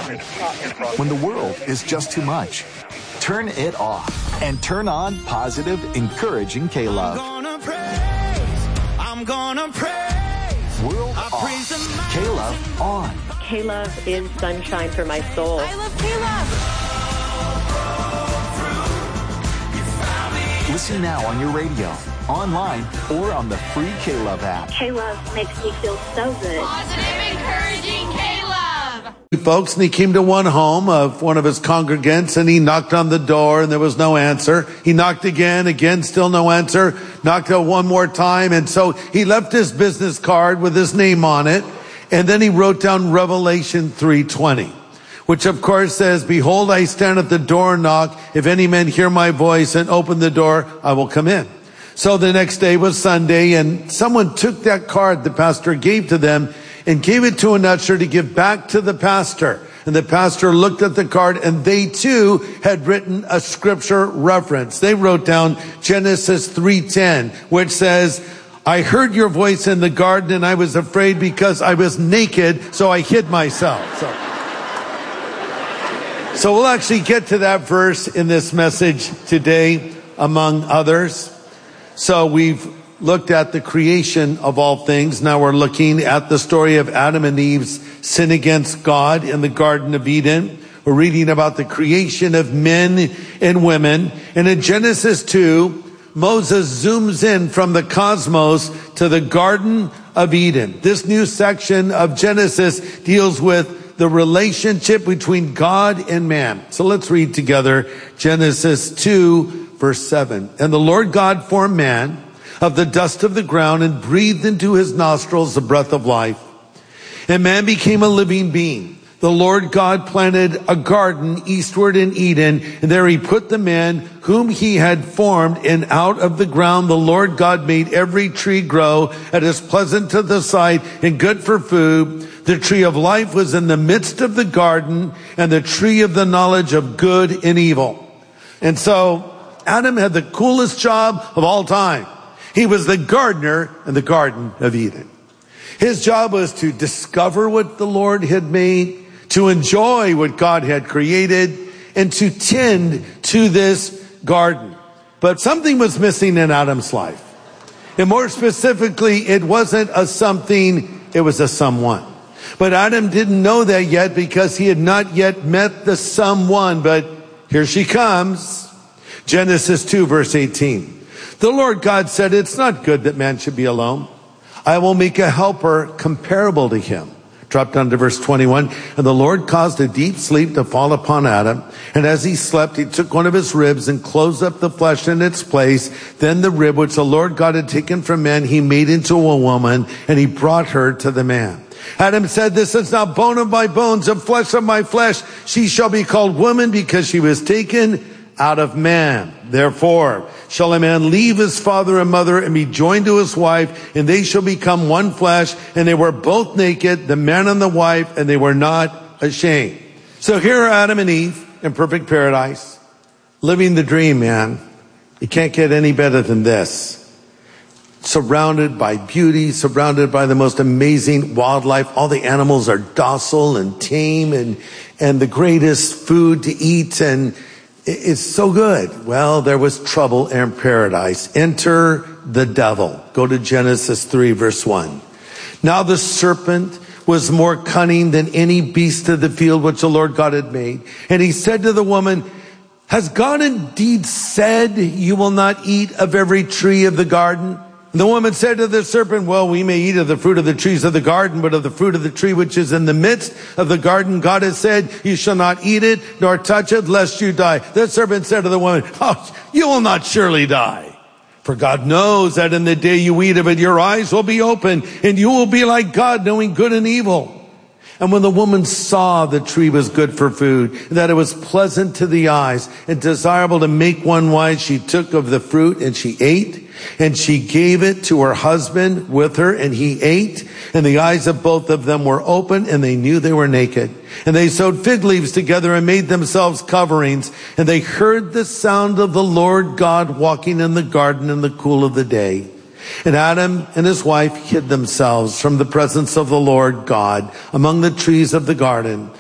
When the world is just too much, turn it off and turn on positive, encouraging K-Love. I'm gonna praise. World off. K-Love on. K-Love is sunshine for my soul. I love K-Love. Listen now on your radio, online, or on the free K-Love app. K-Love makes me feel so good. Positive, encouraging K-Love. Folks, and he came to one home of one of his congregants, and he knocked on the door, and there was no answer. He knocked again, still no answer. Knocked out one more time, and so he left his business card with his name on it, and then he wrote down Revelation 3:20, which of course says, "Behold, I stand at the door and knock. If any man hear my voice and open the door, I will come in." So the next day was Sunday, and someone took that card the pastor gave to them and gave it to an usher to give back to the pastor. And the pastor looked at the card, and they too had written a scripture reference. They wrote down Genesis 3:10, which says, "I heard your voice in the garden, and I was afraid because I was naked, so I hid myself." So we'll actually get to that verse in this message today, among others. So we've looked at the creation of all things. Now we're looking at the story of Adam and Eve's sin against God in the Garden of Eden. We're reading about the creation of men and women. And in Genesis 2, Moses zooms in from the cosmos to the Garden of Eden. This new section of Genesis deals with the relationship between God and man. So let's read together Genesis 2, verse 7. "And the Lord God formed man of the dust of the ground and breathed into his nostrils the breath of life. And man became a living being. The Lord God planted a garden eastward in Eden, and there he put the man whom he had formed, and out of the ground the Lord God made every tree grow that is pleasant to the sight and good for food. The tree of life was in the midst of the garden, and the tree of the knowledge of good and evil." And so Adam had the coolest job of all time. He was the gardener in the Garden of Eden. His job was to discover what the Lord had made, to enjoy what God had created, and to tend to this garden. But something was missing in Adam's life. And more specifically, it wasn't a something, it was a someone. But Adam didn't know that yet because he had not yet met the someone. But here she comes. Genesis 2, verse 18. "The Lord God said, it's not good that man should be alone. I will make a helper comparable to him." Drop down to verse 21. "And the Lord caused a deep sleep to fall upon Adam. And as he slept, he took one of his ribs and closed up the flesh in its place. Then the rib which the Lord God had taken from man, he made into a woman, and he brought her to the man. Adam said, this is now bone of my bones and flesh of my flesh. She shall be called woman because she was taken out of man. Therefore shall a man leave his father and mother and be joined to his wife, and they shall become one flesh. And they were both naked, the man and the wife, and they were not ashamed." So here are Adam and Eve in perfect paradise, living the dream, man. You can't get any better than this. Surrounded by beauty, surrounded by the most amazing wildlife. All the animals are docile and tame, and the greatest food to eat, and it's so good. Well, there was trouble in paradise. Enter the devil. Go to Genesis 3, verse 1. "Now the serpent was more cunning than any beast of the field which the Lord God had made. And he said to the woman, has God indeed said you will not eat of every tree of the garden? And the woman said to the serpent, well, we may eat of the fruit of the trees of the garden, but of the fruit of the tree which is in the midst of the garden, God has said, you shall not eat it, nor touch it, lest you die. The serpent said to the woman, oh, you will not surely die. For God knows that in the day you eat of it, your eyes will be open, and you will be like God, knowing good and evil. And when the woman saw the tree was good for food, and that it was pleasant to the eyes and desirable to make one wise, she took of the fruit and she ate, and she gave it to her husband with her, and he ate. And the eyes of both of them were open, and they knew they were naked. And they sewed fig leaves together and made themselves coverings. And they heard the sound of the Lord God walking in the garden in the cool of the day. And Adam and his wife hid themselves from the presence of the Lord God among the trees of the garden.